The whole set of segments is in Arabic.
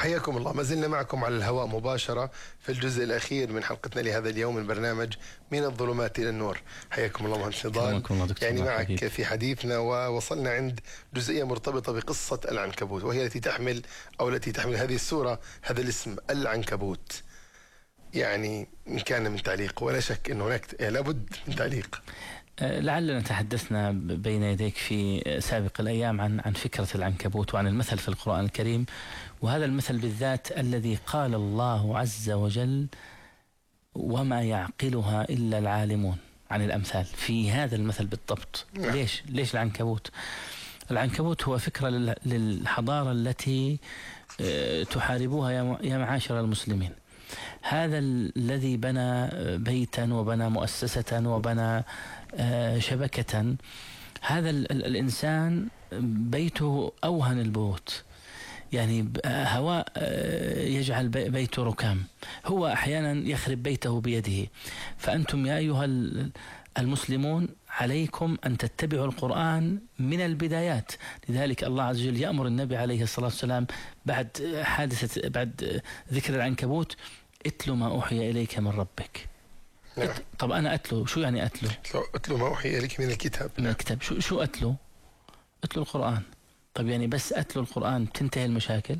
حياكم الله. ما زلنا معكم على الهواء مباشرة في الجزء الأخير من حلقتنا لهذا اليوم من برنامج من الظلمات إلى النور. حياكم الله مهندس نضال. يعني معك حبيب. في حديثنا ووصلنا عند جزئية مرتبطة بقصة العنكبوت، وهي التي تحمل هذه السورة هذا الاسم العنكبوت. يعني إن كان من تعليق، ولا شك أن هناك لابد من تعليق. لعلنا تحدثنا بين يديك في سابق الأيام عن فكرة العنكبوت وعن المثل في القرآن الكريم، وهذا المثل بالذات الذي قال الله عز وجل وما يعقلها إلا العالمون عن الأمثال في هذا المثل بالضبط. ليش العنكبوت؟ العنكبوت هو فكرة للحضارة التي تحاربوها يا معاشر المسلمين. هذا الذي بنى بيتا وبنى مؤسسة وبنى شبكة، هذا الإنسان بيته أوهن البيوت، يعني هواء يجعل بيته ركام، هو أحيانا يخرب بيته بيده. فأنتم يا أيها المسلمون عليكم أن تتبعوا القرآن من البدايات. لذلك الله عز وجل يأمر النبي عليه الصلاة والسلام بعد ذكر العنكبوت: اتلو ما أوحي إليك من ربك. نعم. طب أنا أتلو، شو يعني أتلو؟ أتلو ما أوحي إليك من الكتاب. من الكتاب. شو أتلو القرآن. طب يعني بس أتلو القرآن تنتهي المشاكل؟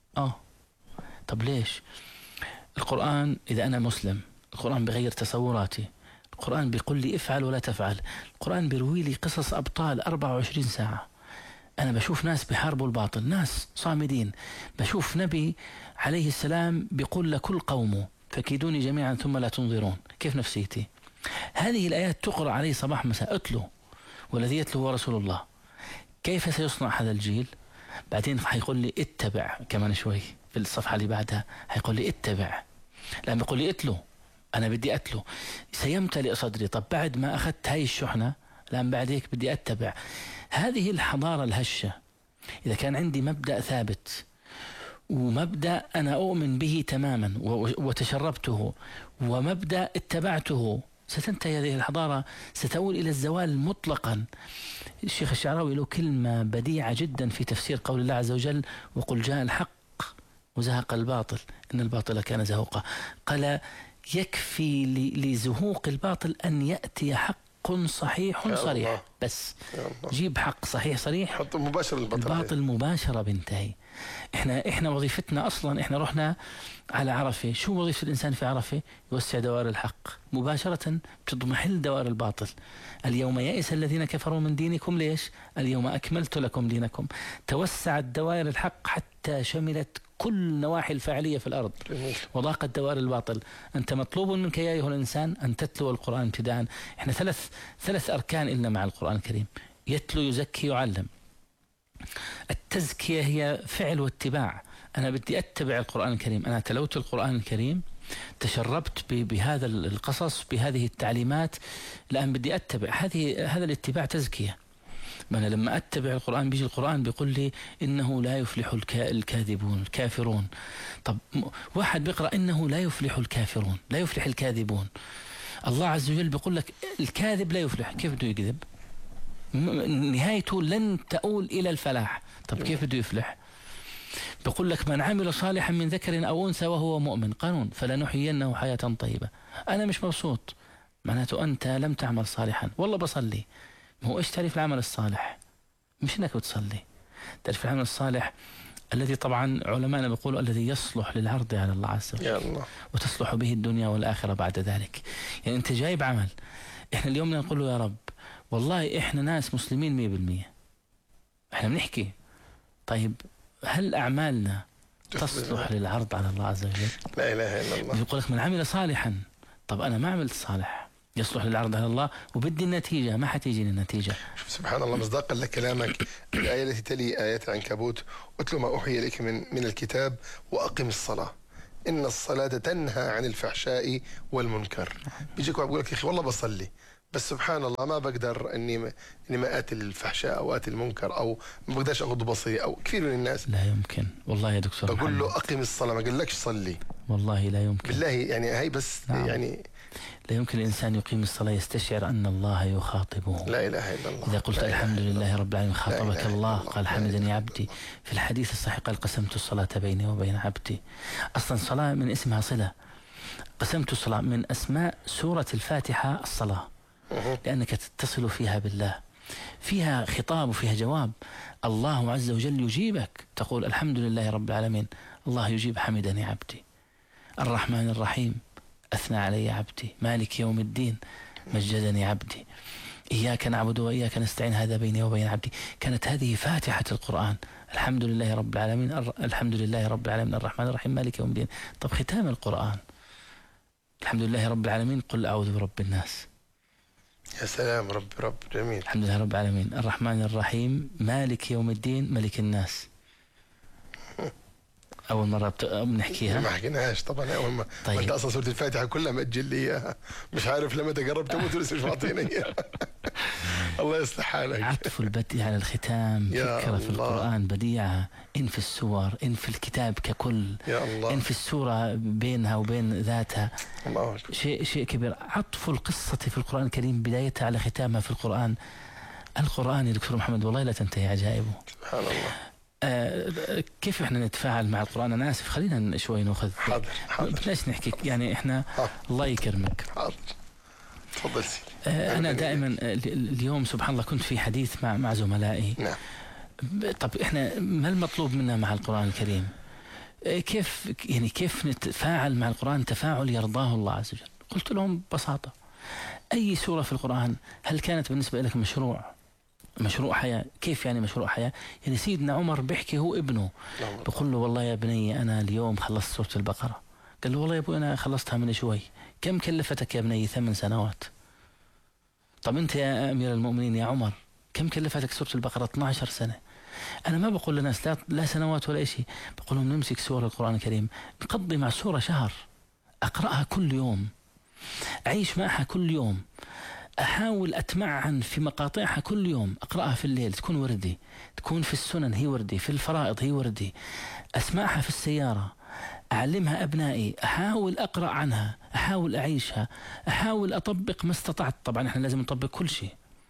طب ليش؟ القرآن إذا أنا مسلم، القرآن بغير تصوراتي، القرآن بيقول لي افعل ولا تفعل، القرآن بيروي لي قصص أبطال 24 ساعة. أنا بشوف ناس بيحاربوا الباطل، ناس صامدين. بشوف نبي عليه السلام بيقول لكل قومه: فكيدوني جميعا ثم لا تنظرون. كيف نفسيتي؟ هذه الآيات تقرأ عليه صباح مساء: اتلو، والذي يتلو هو رسول الله. كيف سيصنع هذا الجيل؟ بعدين حيقول لي اتبع كمان شوي في الصفحة اللي بعدها، حيقول لي اتبع، لأن بيقول لي اتلو، أنا بدي أتلو، سيمتلئ صدري. طب بعد ما أخذت هاي الشحنة، لأن بعد هيك بدي أتبع. هذه الحضارة الهشة إذا كان عندي مبدأ ثابت ومبدأ أنا أؤمن به تماما وتشربته ومبدأ اتبعته، ستنتهي هذه الحضارة، ستؤول إلى الزوال مطلقا. الشيخ الشعراوي له كلمة بديعة جدا في تفسير قول الله عز وجل: وقل جاء الحق وزهق الباطل إن الباطل كان زهوقا. قال: يكفي لزهوق الباطل أن يأتي حق صحيح صريح، بس جيب حق صحيح صريح، حط مباشر الباطل مباشرة بنتهي. احنا وظيفتنا اصلا، احنا رحنا على عرفة. شو وظيفة الانسان في عرفة؟ يوسع دوائر الحق، مباشرة بتضمحل دوائر الباطل. اليوم يئس الذين كفروا من دينكم. ليش؟ اليوم اكملت لكم دينكم. توسعت دوائر الحق حتى شملت كل نواحي الفاعلية في الأرض، وضاقت دوائر الباطل. أنت مطلوب منك يا أيها الإنسان أن تتلو القرآن ابتداء. إحنا ثلاث أركان إلنا مع القرآن الكريم: يتلو، يزكي، يعلم. التزكية هي فعل واتباع. أنا بدي أتبع القرآن الكريم، أنا تلوت القرآن الكريم، تشربت بهذا القصص، بهذه التعليمات، لأن بدي أتبع. هذا الاتباع تزكية. ما أنا لما أتبع القرآن، بيجي القرآن بيقول لي إنه لا يفلح الكاذبون الكافرون. طب واحد بيقرأ إنه لا يفلح الكافرون، لا يفلح الكاذبون، الله عز وجل بيقول لك الكاذب لا يفلح. كيف بده يكذب؟ نهايته لن تؤول إلى الفلاح. طب كيف بده يفلح؟ بيقول لك: من عمل صالحا من ذكر أو أنثى وهو مؤمن قانون فلنحيينه حياة طيبة. أنا مش مبسوط، معناته أنت لم تعمل صالحا. والله بصلي. هو إيش تعريف العمل الصالح؟ مش إنك بتصلي. تعريف العمل الصالح الذي طبعا علماءنا بيقولوا الذي يصلح للعرض على الله عز وجل وتصلح به الدنيا والآخرة بعد ذلك. يعني أنت جايب عمل، إحنا اليوم نقول له: يا رب والله إحنا ناس مسلمين 100%، إحنا بنحكي. طيب هل أعمالنا تصلح للعرض على الله عز وجل؟ لا إله إلا الله. يقول لك: من عمل صالحا. طب أنا ما عملت صالح يصلح للعرض على الله، وبدي النتيجة، ما حتيجيني النتيجة. سبحان الله. مصداقا لكلامك، الآية التي تلي آيات العنكبوت: اتل ما أوحي إليك من الكتاب وأقم الصلاة إن الصلاة تنهى عن الفحشاء والمنكر. بيجيك واحد بيقول لك: يا أخي والله بصلي، بس سبحان الله ما بقدر إني ما آتي الفحشاء أو آتي المنكر، أو ما بقدرش أغض بصري، أو كثير من الناس. لا يمكن والله يا دكتور. بقول له أقم الصلاة، ما قالكش صلي. والله لا يمكن. بالله يعني هاي بس. نعم. يعني لا يمكن الإنسان يقيم الصلاة يستشعر أن الله يخاطبه. لا إله إلا الله. إذا قلت الحمد لله رب العالمين خاطبك الله، قال حمدني عبدي. في الحديث الصحيح قال قسمت الصلاة بيني وبين عبدي. أصلا الصلاة من اسمها صلة. قسمت الصلاة من أسماء سورة الفاتحة الصلاة، لأنك تتصل فيها بالله، فيها خطاب وفيها جواب. الله عز وجل يجيبك، تقول الحمد لله رب العالمين، الله يجيب حمدني عبدي. الرحمن الرحيم أثنى علي عبدي. مالك يوم الدين مجدني عبدي. إياك نعبد وإياك نستعين هذا بيني وبين عبدي. كانت هذه فاتحة القرآن. الحمد لله رب العالمين، الحمد لله رب العالمين الرحمن الرحيم مالك يوم الدين. طب ختام القرآن الحمد لله رب العالمين قل أعوذ برب الناس. يا سلام، رب جميل. الحمد لله رب العالمين الرحمن الرحيم مالك يوم الدين ملك الناس. أول مرة بنحكيها، ما حكيناهاش طبعا. أول ما طيب. أنت أصلا سورة الفاتحة كلها مأجل لي إياها، مش عارف لما تقربت أموت ولسه مش معطيني إياها. الله يصلح حالك. عطف البدء على الختام فكرة في القرآن بديعة، إن في السور، إن في الكتاب ككل، يا الله. إن في السورة بينها وبين ذاتها. الله. شيء كبير. عطف القصة في القرآن الكريم بدايتها على ختامها في القرآن. القرآن يا دكتور محمد والله لا تنتهي عجائبه. سبحان الله. كيف احنا نتفاعل مع القرآن؟ أنا آسف خلينا شوي نأخذ. حاضر. بلاش نحكي يعني احنا حاضر. الله يكرمك. حاضر. تفضل سيدي. أنا دائما اليوم سبحان الله كنت في حديث مع زملائي. نعم. طب احنا ما المطلوب منا مع القرآن الكريم؟ كيف نتفاعل مع القرآن تفاعل يرضاه الله عز وجل؟ قلت لهم ببساطة أي سورة في القرآن هل كانت بالنسبة لك مشروع حياة؟ كيف يعني مشروع حياة؟ يعني سيدنا عمر بيحكي هو ابنه، بقول له والله يا بني أنا اليوم خلصت سورة البقرة. قال له والله يا أبوي أنا خلصتها من شوي. كم كلفتك يا بني؟ 8 سنوات. طب أنت يا أمير المؤمنين يا عمر كم كلفتك سورة البقرة؟ 12 سنة. أنا ما بقول للناس لا سنوات ولا شيء، بقول لهم نمسك سورة القرآن الكريم نقضي مع سورة شهر، أقرأها كل يوم، أعيش معها كل يوم، أحاول أتمعن في مقاطعها كل يوم، أقرأها في الليل تكون وردي، تكون في السنن هي وردي، في الفرائض هي وردي، أسمعها في السيارة، أعلمها أبنائي، أحاول أقرأ عنها، أحاول أعيشها، أحاول أطبق ما استطعت. طبعا إحنا لازم نطبق كل شيء،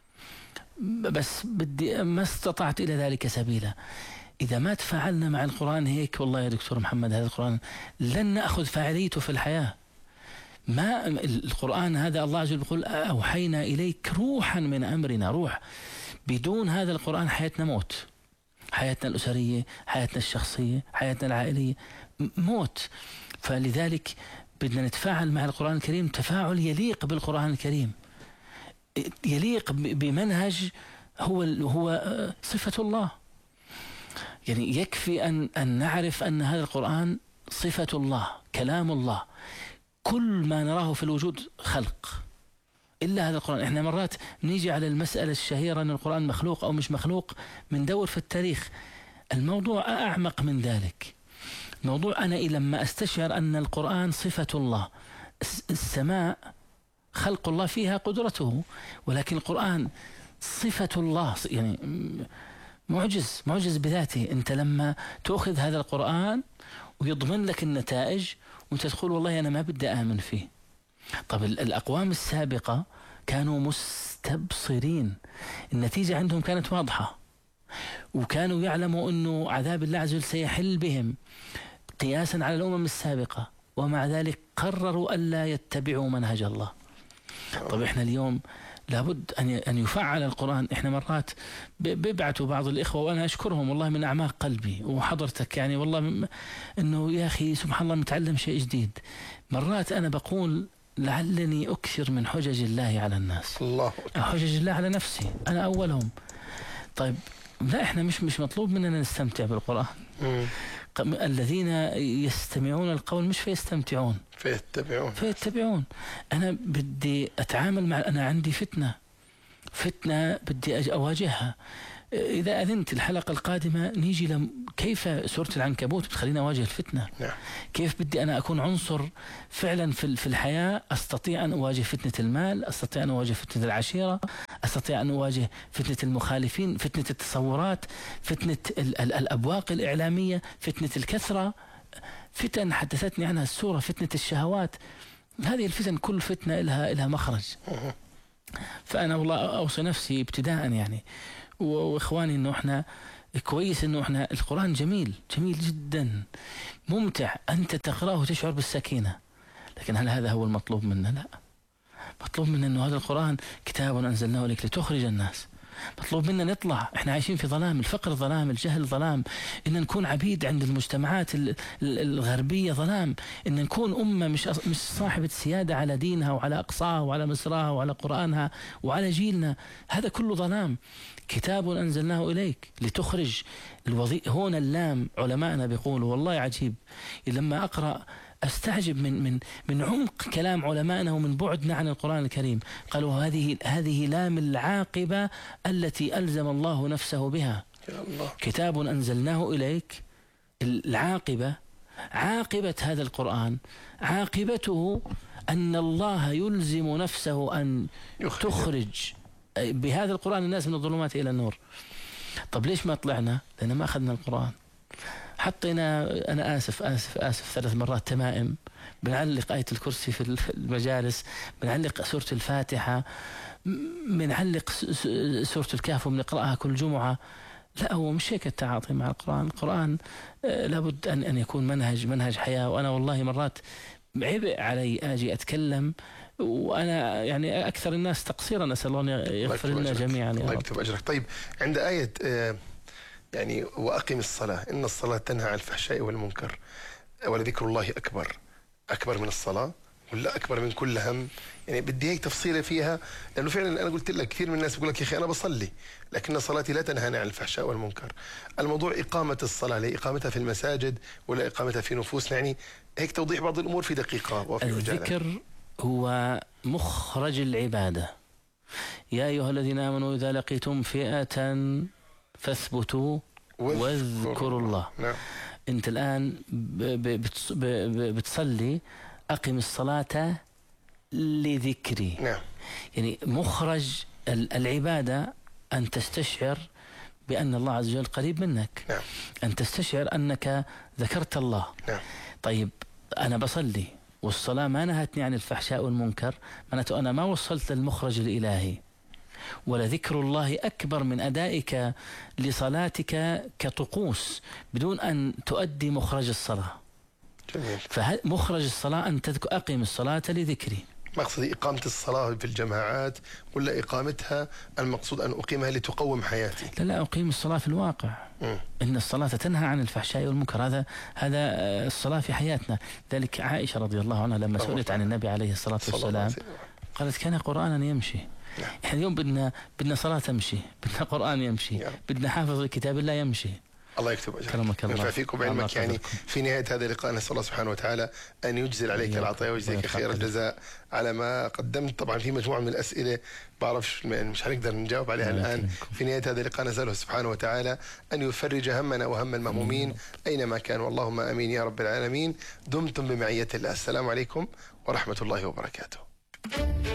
بس بدي ما استطعت إلى ذلك سبيلا. إذا ما تفاعلنا مع القرآن هيك والله يا دكتور محمد هذا القرآن لن نأخذ فاعليته في الحياة. ما القرآن هذا الله عز وجل يقول أوحينا إليك روحا من أمرنا. روح. بدون هذا القرآن حياتنا موت، حياتنا الأسرية، حياتنا الشخصية، حياتنا العائلية موت. فلذلك بدنا نتفاعل مع القرآن الكريم تفاعل يليق بالقرآن الكريم، يليق بمنهج هو صفة الله. يعني يكفي أن نعرف أن هذا القرآن صفة الله، كلام الله. كل ما نراه في الوجود خلق إلا هذا القرآن. إحنا مرات نيجي على المسألة الشهيرة أن القرآن مخلوق أو مش مخلوق، من دور في التاريخ. الموضوع أعمق من ذلك. موضوع أنا لما أستشعر أن القرآن صفة الله، السماء خلق الله فيها قدرته، ولكن القرآن صفة الله، يعني معجز بذاته. أنت لما تأخذ هذا القرآن ويضمن لك النتائج وأنت تقول والله أنا ما بدي آمن فيه. طب الأقوام السابقة كانوا مستبصرين، النتيجة عندهم كانت واضحة، وكانوا يعلموا أنه عذاب الله عز وجل سيحل بهم قياسا على الأمم السابقة، ومع ذلك قرروا ألا يتبعوا منهج الله. طب إحنا اليوم لابد أن يفعل القرآن. إحنا مرات بيبعتوا بعض الإخوة وأنا أشكرهم والله من أعماق قلبي وحضرتك، يعني والله أنه يا أخي سبحان الله متعلم شيء جديد. مرات أنا بقول لعلني أكثر من حجج الله على الناس، الله حجج الله على نفسي أنا أولهم. طيب لا، إحنا مش مطلوب مننا نستمتع بالقرآن. الذين يستمعون القول مش فيستمتعون، فيتبعون. أنا بدي أتعامل مع، أنا عندي فتنة بدي أواجهها. إذا أذنت الحلقة القادمة نيجي كيف سورة العنكبوت بتخليني أواجه الفتنة. كيف بدي أنا أكون عنصر فعلا في الحياة، أستطيع أن أواجه فتنة المال، أستطيع أن أواجه فتنة العشيرة، أستطيع أن أواجه فتنة المخالفين، فتنة التصورات، فتنة الأبواق الإعلامية، فتنة الكثرة، فتن حدثتني عنها السورة، فتنة الشهوات. هذه الفتن كل فتنة لها مخرج. فأنا والله أوصي نفسي ابتداء يعني وإخواني إنه إحنا كويس إنه إحنا القرآن جميل جدا ممتع، أنت تقرأه وتشعر بالسكينة، لكن هل هذا هو المطلوب منا؟ لا، مطلوب منا إنه هذا القرآن كتاب أنزلناه إليك لتخرج الناس. مطلوب منا نطلع، احنا عايشين في ظلام، الفقر ظلام، الجهل ظلام، ان نكون عبيد عند المجتمعات الغربية ظلام، ان نكون أمة مش صاحبة سيادة على دينها وعلى أقصاها وعلى مصراها وعلى قرآنها وعلى جيلنا، هذا كله ظلام. كتاب أنزلناه إليك لتخرج هنا اللام علماءنا بيقولوا والله عجيب لما أقرأ أستعجب من عمق كلام علمائنا ومن بعدنا عن القرآن الكريم. قالوا هذه لام العاقبة التي ألزم الله نفسه بها. كتاب أنزلناه إليك، العاقبة، عاقبة هذا القرآن عاقبته أن الله يلزم نفسه أن تخرج بهذا القرآن الناس من الظلمات إلى النور. طب ليش ما طلعنا؟ لأن ما أخذنا القرآن، حطينا أنا آسف 3 مرات تمائم، بنعلق آية الكرسي في المجالس، بنعلق سورة الفاتحة، بنعلق سورة الكهف وبنقرأها كل جمعة. لا، هو مش هيك التعاطي مع القرآن. القرآن لابد أن يكون منهج حياة. وأنا والله مرات عبء علي أجي أتكلم وأنا يعني أكثر الناس تقصيرا، أسأل الله أن يغفر لنا جميعا. الله يكتب أجرك. طيب، عند آية يعني وأقم الصلاة إن الصلاة تنهى عن الفحشاء والمنكر ولذكر الله أكبر من الصلاة ولا أكبر من كل هم؟ يعني بدي هيك تفصيلة فيها، لأنه فعلا أنا قلت لك كثير من الناس بيقول لك يا أخي أنا بصلي لكن صلاتي لا تنهاني عن الفحشاء والمنكر. الموضوع إقامة الصلاة، لإقامتها في المساجد ولا إقامتها في نفوسنا؟ يعني هيك توضيح بعض الأمور في دقيقة وفي عجالة. الذكر هو مخرج العبادة. يا أيها الذين آمنوا إذا لقيتم فئة فاثبتوا واذكروا الله. نعم. أنت الآن بتصلي، أقم الصلاة لذكري. نعم. يعني مخرج العبادة أن تستشعر بأن الله عز وجل قريب منك. نعم. أن تستشعر أنك ذكرت الله. نعم. طيب أنا بصلي والصلاة ما نهتني عن الفحشاء والمنكر، معناته أنا ما وصلت للمخرج الإلهي. ولذكر الله أكبر من أدائك لصلاتك كطقوس بدون أن تؤدي مخرج الصلاة. جميل. فمخرج الصلاة أن أقم الصلاة لذكري. مقصدي إقامة الصلاة في الجماعات ولا إقامتها المقصود أن أقيمها لتقوم حياتي؟ لا، أقيم الصلاة في الواقع. إن الصلاة تنهى عن الفحشاء والمنكر، هذا الصلاة في حياتنا. ذلك عائشة رضي الله عنها لما سئلت عن النبي عليه الصلاة والسلام قالت كان قرآنا يمشي. احنا اليوم بدنا صلاة تمشي، بدنا قرآن يمشي، بدنا حافظ كتاب الله يمشي. الله يكتب أجرك. كرمك الله. ينفع فيكم بعلمك. يعني في نهاية هذا اللقاء نسأل الله سبحانه وتعالى أن يجزل عليك العطاء ويجزيك خير الجزاء على ما قدمت. طبعا في مجموعة من الأسئلة بعرفش مش هنقدر نجاوب عليها الآن. في نهاية هذا اللقاء نسأله سبحانه وتعالى أن يفرج همنا وهم المهمومين أينما كانوا. اللهم آمين يا رب العالمين. دمتم بمعية الله. السلام عليكم ورحمة الله وبركاته.